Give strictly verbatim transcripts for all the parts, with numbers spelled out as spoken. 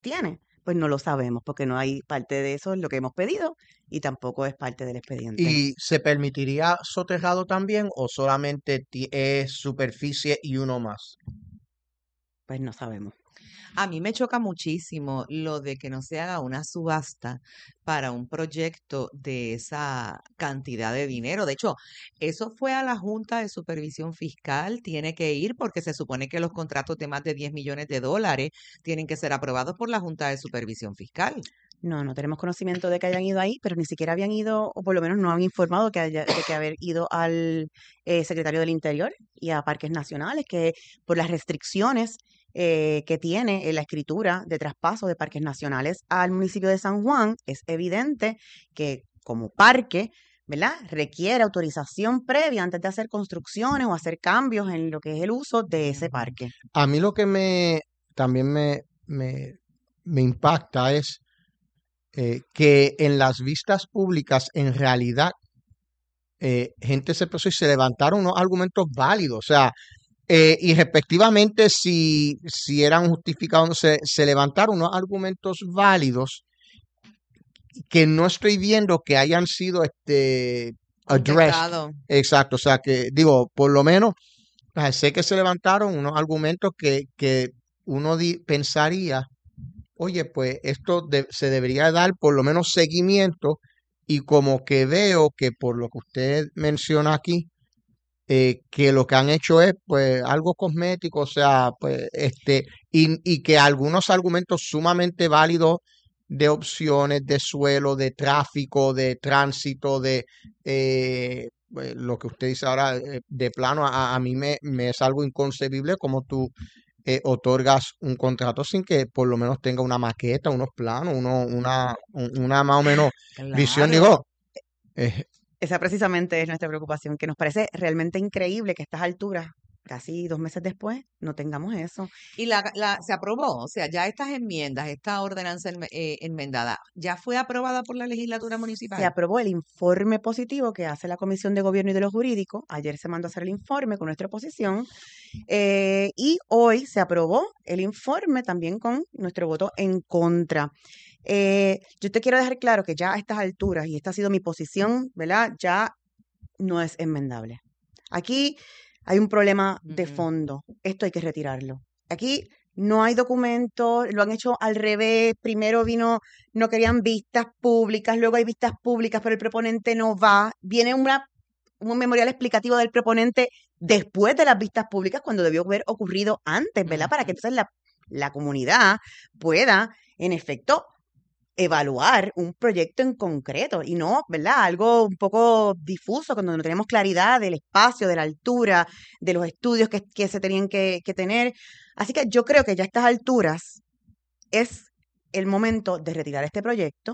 tiene. Pues no lo sabemos porque no hay parte de eso en lo que hemos pedido y tampoco es parte del expediente. ¿Y se permitiría soterrado también o solamente ti- es superficie y uno más? Pues no sabemos. A mí me choca muchísimo lo de que no se haga una subasta para un proyecto de esa cantidad de dinero. De hecho, eso fue a la Junta de Supervisión Fiscal, tiene que ir porque se supone que los contratos de más de diez millones de dólares tienen que ser aprobados por la Junta de Supervisión Fiscal. No, no tenemos conocimiento de que hayan ido ahí, pero ni siquiera habían ido, o por lo menos no han informado que haya, de que haber ido al eh, secretario del Interior y a Parques Nacionales, que por las restricciones eh, que tiene en la escritura de traspaso de Parques Nacionales al municipio de San Juan, es evidente que como parque, ¿verdad? Requiere autorización previa antes de hacer construcciones o hacer cambios en lo que es el uso de ese Ujú. parque. A mí lo que me también me, me, me impacta es eh, que en las vistas públicas en realidad eh, gente se puso y se levantaron unos argumentos válidos, o sea, eh, y respectivamente si, si eran justificados, se, se levantaron unos argumentos válidos que no estoy viendo que hayan sido este addressed. Contestado. Exacto, o sea que digo, por lo menos ah, sé que se levantaron unos argumentos que, que uno di- pensaría, oye, pues esto de- se debería dar por lo menos seguimiento y como que veo que por lo que usted menciona aquí, eh, que lo que han hecho es pues algo cosmético, o sea, pues este, y, y que algunos argumentos sumamente válidos de opciones, de suelo, de tráfico, de tránsito, de eh, pues, lo que usted dice ahora, eh, de plano, a, a mí me, me es algo inconcebible como tú eh, otorgas un contrato sin que por lo menos tenga una maqueta, unos planos, uno, una, un- una más o menos visión, Claro. digo, eh, Esa precisamente es nuestra preocupación, que nos parece realmente increíble que a estas alturas, casi dos meses después, no tengamos eso. Y la, la, se aprobó, o sea, ya estas enmiendas, esta ordenanza enme- eh, enmendada, ya fue aprobada por la legislatura Se municipal. aprobó el informe positivo que hace la Comisión de Gobierno y de los Jurídicos. Ayer se mandó a hacer el informe con nuestra oposición. eh, y hoy se aprobó el informe también con nuestro voto en contra. Eh, yo te quiero dejar claro que ya a estas alturas, y esta ha sido mi posición, ¿verdad? Ya no es enmendable. Aquí hay un problema de Ujú. fondo. Esto hay que retirarlo. Aquí no hay documentos, lo han hecho al revés. Primero vino, no querían vistas públicas, luego hay vistas públicas, pero el proponente no va. Viene una, un memorial explicativo del proponente después de las vistas públicas, cuando debió haber ocurrido antes, ¿verdad? Para que Ujú. entonces la, la comunidad pueda, en efecto, evaluar un proyecto en concreto y no, ¿verdad? Algo un poco difuso, cuando no tenemos claridad del espacio, de la altura, de los estudios que, que se tenían que, que tener. Así que yo creo que ya a estas alturas es el momento de retirar este proyecto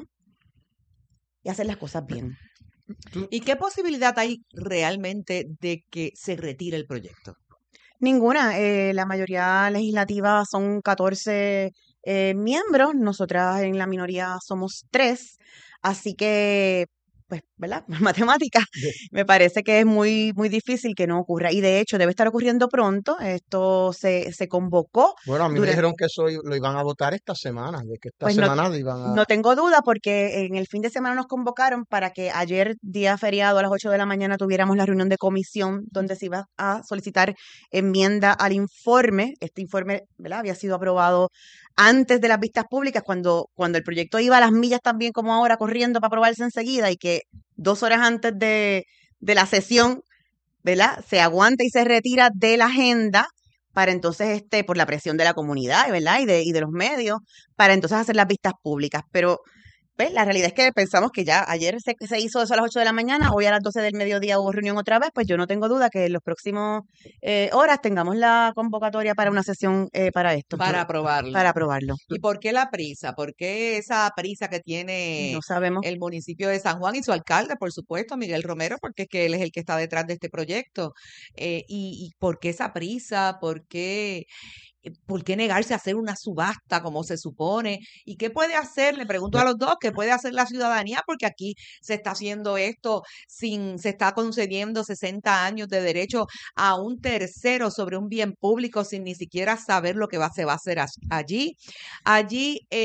y hacer las cosas bien. tú- ¿Y qué posibilidad hay realmente de que se retire el proyecto? Ninguna. eh, la mayoría legislativa son catorce eh, miembros, nosotras en la minoría somos tres, así que, pues, ¿verdad? Matemática, de- me parece que es muy, muy difícil que no ocurra. Y de hecho debe estar ocurriendo pronto. Esto se, se convocó bueno, a mí me durante, dijeron que eso i- lo iban a votar esta semana, de que esta pues no, semana lo iban a... no tengo duda porque en el fin de semana nos convocaron para que ayer, día feriado, a las ocho de la mañana, tuviéramos la reunión de comisión donde se iba a solicitar enmienda al informe. Este informe, ¿verdad? Había sido aprobado antes de las vistas públicas, cuando, cuando el proyecto iba a las millas también como ahora, corriendo para aprobarse enseguida y que dos horas antes de, de la sesión, ¿verdad? Se aguanta y se retira de la agenda para entonces, este, por la presión de la comunidad, ¿verdad? Y de, y de los medios, para entonces hacer las vistas públicas. Pero, pues, la realidad es que pensamos que ya ayer se, se hizo eso a las ocho de la mañana, hoy a las doce del mediodía hubo reunión otra vez, pues yo no tengo duda que en los próximos eh, horas tengamos la convocatoria para una sesión eh, para esto, Para para aprobarlo. aprobarlo. ¿Y por qué la prisa? ¿Por qué esa prisa que No tiene sabemos. el municipio de San Juan y su alcalde, por supuesto, Miguel Romero, porque es que él es el que está detrás de este proyecto? Eh, y, ¿Y por qué esa prisa? ¿Por qué ¿por qué negarse a hacer una subasta como se supone? ¿Y qué puede hacer? Le pregunto a los dos, ¿qué puede hacer la ciudadanía? Porque aquí se está haciendo esto sin, se está concediendo sesenta años de derecho a un tercero sobre un bien público sin ni siquiera saber lo que va, se va a hacer allí. Allí